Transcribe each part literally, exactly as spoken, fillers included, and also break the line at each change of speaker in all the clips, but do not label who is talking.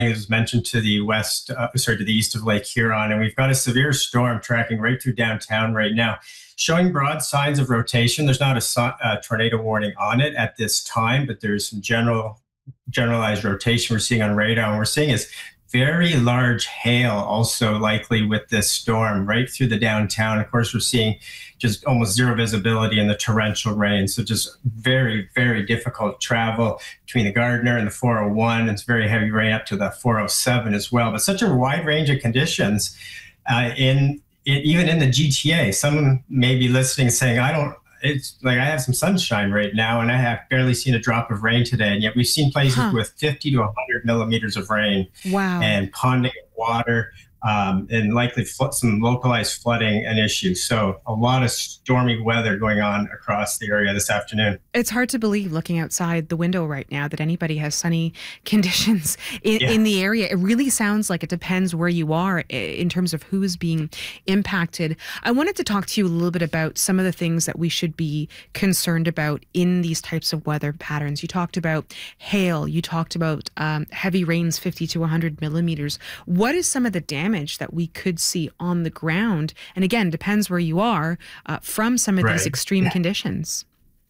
as mentioned, to the west, uh, sorry, to the east of Lake Huron, and we've got a severe storm tracking right through downtown right now, showing broad signs of rotation. There's not a, a tornado warning on it at this time, but there's some general, generalized rotation we're seeing on radar, and we're seeing is very large hail also likely with this storm right through the downtown. Of course, we're seeing just almost zero visibility in the torrential rain. So just very, very difficult travel between the Gardiner and the four oh one. It's very heavy rain up to the four oh seven as well. But such a wide range of conditions uh, in, in even in the G T A. Someone may be listening and saying, I don't, it's like I have some sunshine right now and I have barely seen a drop of rain today. And yet we've seen places huh. with fifty to one hundred millimeters of rain.
Wow.
And ponding of water. Um, and likely fl- some localized flooding an issue. So a lot of stormy weather going on across the area this afternoon.
It's hard to believe looking outside the window right now that anybody has sunny conditions in, yeah. in the area. It really sounds like it depends where you are in terms of who is being impacted. I wanted to talk to you a little bit about some of the things that we should be concerned about in these types of weather patterns. You talked about hail. You talked about um, heavy rains, fifty to one hundred millimeters. What is some of the damage that we could see on the ground? And again, depends where you are uh, from some of
right.
these extreme conditions.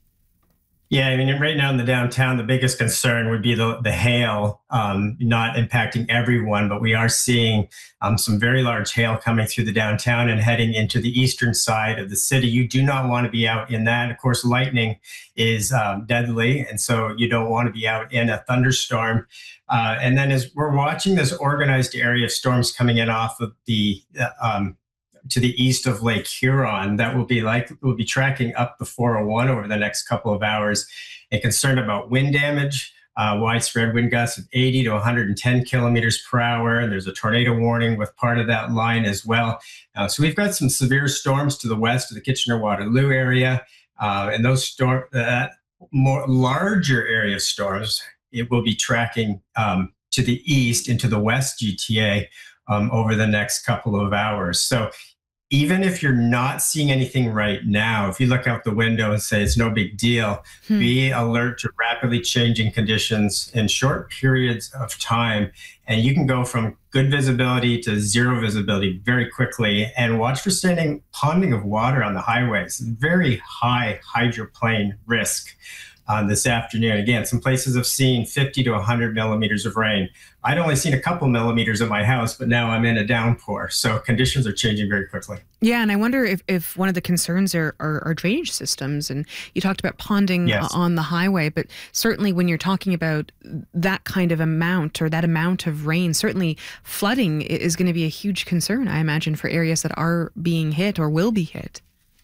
Yeah, I mean, right now in the downtown, the biggest concern would be the, the hail, um, not impacting everyone, but we are seeing um, some very large hail coming through the downtown and heading into the eastern side of the city. You do not want to be out in that. Of course, lightning is um, deadly, and so you don't want to be out in a thunderstorm. Uh, and then as we're watching this organized area of storms coming in off of the uh, um, to the east of Lake Huron, that will be like will be tracking up the four oh one over the next couple of hours. A concern about wind damage, uh, widespread wind gusts of eighty to one hundred ten kilometers per hour. And there's a tornado warning with part of that line as well. Uh, so we've got some severe storms to the west of the Kitchener-Waterloo area, uh, and those storm that uh, more larger area of storms, it will be tracking um, to the east into the west G T A um, over the next couple of hours. So even if you're not seeing anything right now, if you look out the window and say it's no big deal, hmm. be alert to rapidly changing conditions in short periods of time. And you can go from good visibility to zero visibility very quickly, and watch for standing ponding of water on the highways. Very high hydroplane risk. Uh, this afternoon. Again, some places have seen fifty to one hundred millimeters of rain. I'd only seen a couple millimeters at my house, but now I'm in a downpour. So conditions are changing very quickly.
Yeah, and I wonder if, if one of the concerns are, are, are drainage systems. And you talked about ponding yes. on the highway, but certainly when you're talking about that kind of amount or that amount of rain, certainly flooding is going to be a huge concern, I imagine, for areas that are being hit or will be hit.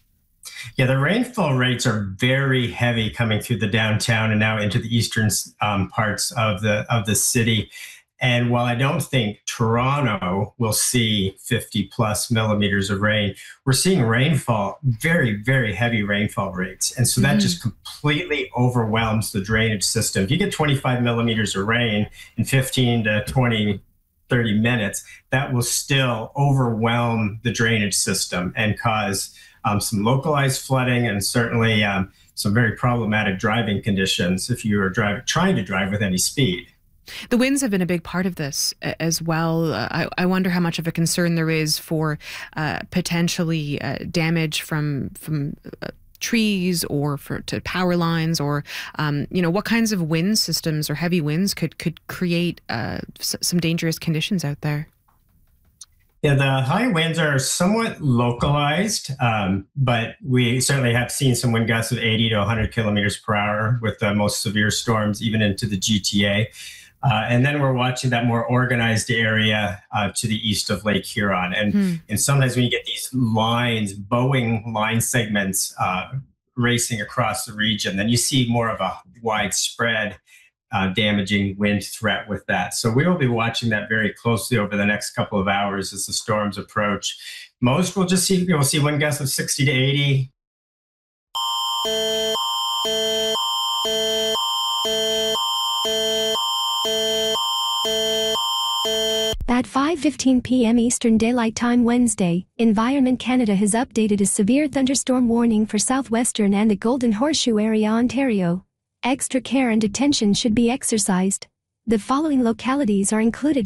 Yeah, the rainfall rates are very heavy coming through the downtown and now into the eastern um, parts of the of the city. And while I don't think Toronto will see fifty plus millimeters of rain, we're seeing rainfall, very, very heavy rainfall rates. And so that mm. just completely overwhelms the drainage system. If you get twenty-five millimeters of rain in fifteen to twenty, thirty minutes, that will still overwhelm the drainage system and cause Um, some localized flooding and certainly um, some very problematic driving conditions if you are driving, trying to drive with any speed.
The winds have been a big part of this as well. Uh, I, I wonder how much of a concern there is for uh, potentially uh, damage from from uh, trees or for to power lines, or um, you know, what kinds of wind systems or heavy winds could could create uh, s- some dangerous conditions out there.
Yeah, the high winds are somewhat localized, um, but we certainly have seen some wind gusts of eighty to one hundred kilometers per hour with the most severe storms even into the G T A. Uh, and then we're watching that more organized area uh, to the east of Lake Huron. And, hmm. and sometimes when you get these lines, Boeing line segments uh, racing across the region, then you see more of a widespread Uh, damaging wind threat with that. So we will be watching that very closely over the next couple of hours as the storms approach. Most will just see, you'll see wind gusts of sixty to eighty.
At five fifteen p.m. Eastern Daylight Time Wednesday, Environment Canada has updated a severe thunderstorm warning for southwestern and the Golden Horseshoe area, Ontario. Extra care and attention should be exercised. The following localities are included